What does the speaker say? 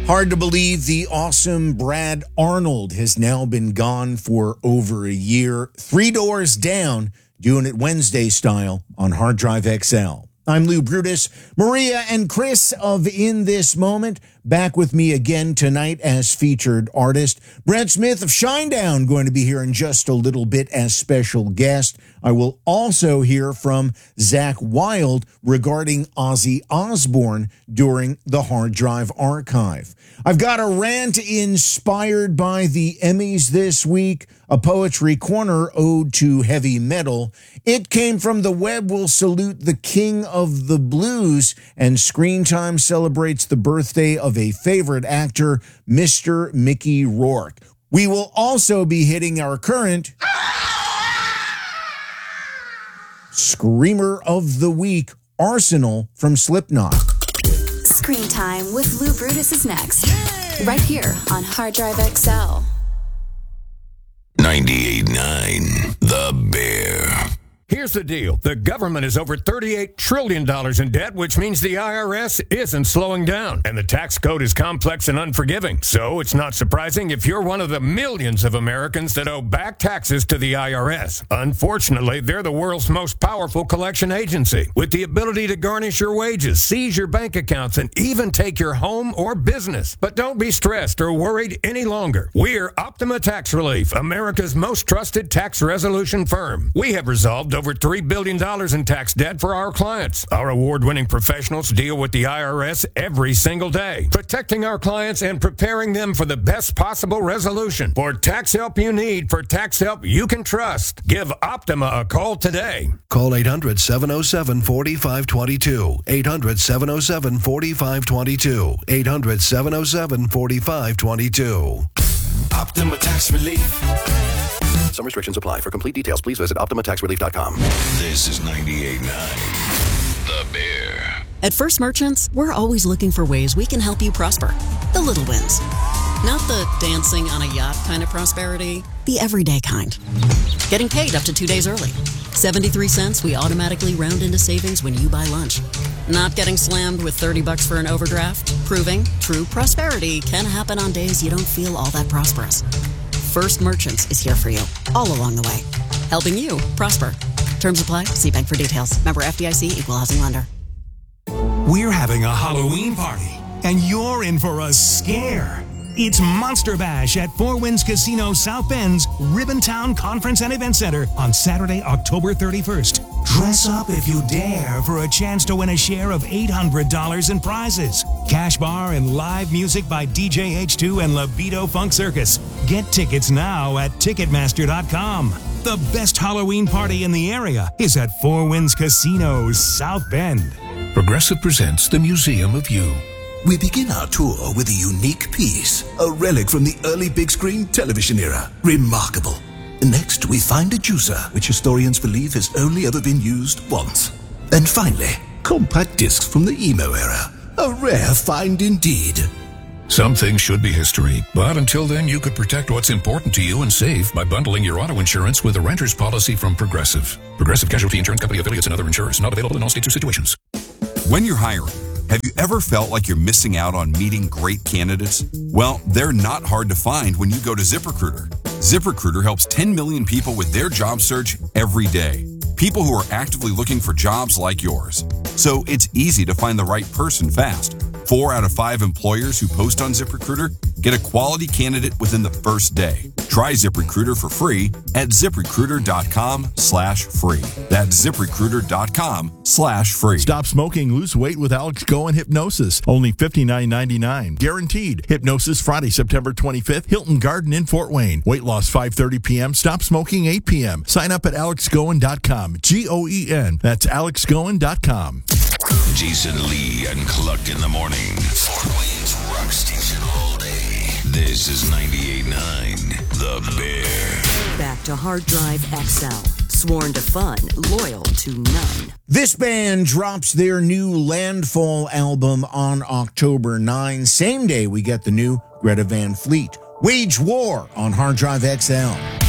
Hard to believe the awesome Brad Arnold has now been gone for over a year. 3 Doors Down, doing it Wednesday style on Hard Drive XL. I'm Lou Brutus. Maria and Chris of In This Moment back with me again tonight as featured artist. Brent Smith of Shinedown going to be here in just a little bit as special guest. I will also hear from Zach Wild regarding Ozzy Osbourne during the Hard Drive Archive. I've got a rant inspired by the Emmys this week, a poetry corner ode to heavy metal. It came from the web. Will salute the king of the blues, and Screen Time celebrates the birthday of a favorite actor, Mr. Mickey Rourke. We will also be hitting our current Screamer of the Week, Arsenal from Slipknot. Screen Time with Lou Brutus is next. Right here on Hard Drive XL. 98.9 The Bear. Here's the deal. The government is over $38 trillion in debt, which means the IRS isn't slowing down. And the tax code is complex and unforgiving. So it's not surprising if you're one of the millions of Americans that owe back taxes to the IRS. Unfortunately, they're the world's most powerful collection agency, with the ability to garnish your wages, seize your bank accounts, and even take your home or business. But don't be stressed or worried any longer. We're Optima Tax Relief, America's most trusted tax resolution firm. We have resolved over $3 billion in tax debt for our clients. Our award-winning professionals deal with the IRS every single day, protecting our clients and preparing them for the best possible resolution. For tax help you need, for tax help you can trust, give Optima a call today. Call 800-707-4522. 800-707-4522. 800-707-4522. Optima Tax Relief. Some restrictions apply. For complete details, please visit OptimaTaxRelief.com. This is 98.9 The Bear. At First Merchants, we're always looking for ways we can help you prosper. The little wins. Not the dancing on a yacht kind of prosperity, the everyday kind. Getting paid up to 2 days early. 73 cents we automatically round into savings when you buy lunch. Not getting slammed with $30 for an overdraft. Proving true prosperity can happen on days you don't feel all that prosperous. First Merchants is here for you, all along the way, helping you prosper. Terms apply. See bank for details. Member FDIC, Equal Housing Lender. We're having a Halloween party, and you're in for a scare. It's Monster Bash at Four Winds Casino South Bend's Ribbontown Conference and Event Center on Saturday, October 31st. Dress up if you dare for a chance to win a share of $800 in prizes. Cash bar and live music by DJ H2 and Libido Funk Circus. Get tickets now at Ticketmaster.com. The best Halloween party in the area is at Four Winds Casino South Bend. Progressive presents the Museum of You. We begin our tour with a unique piece, a relic from the early big screen television era. Remarkable. Next, we find a juicer, which historians believe has only ever been used once. And finally, compact discs from the emo era. A rare find indeed. Some things should be history, but until then, you could protect what's important to you and save by bundling your auto insurance with a renter's policy from Progressive. Progressive Casualty Insurance Company affiliates and other insurers. Not available in all states or situations. When you're hiring, have you ever felt like you're missing out on meeting great candidates? Well, they're not hard to find when you go to ZipRecruiter. ZipRecruiter helps 10 million people with their job search every day. People who are actively looking for jobs like yours. So it's easy to find the right person fast. 4 out of 5 employers who post on ZipRecruiter get a quality candidate within the first day. Try ZipRecruiter for free at ZipRecruiter.com/free. That's ZipRecruiter.com/free. Stop smoking, lose weight with Alex Cohen Hypnosis. Only $59.99. Guaranteed. Hypnosis Friday, September 25th. Hilton Garden in Fort Wayne. Weight loss 5:30 p.m. Stop smoking 8 p.m. Sign up at AlexGoen.com. GOEN. That's AlexGoen.com. Jason Lee and Cluck in the morning. Fort Wayne's rock station all day. This is 98.9 The Bear. Back to Hard Drive XL. Sworn to fun, loyal to none. This band drops their new Landfall album on October 9. Same day we get the new Greta Van Fleet. Wage War on Hard Drive XL.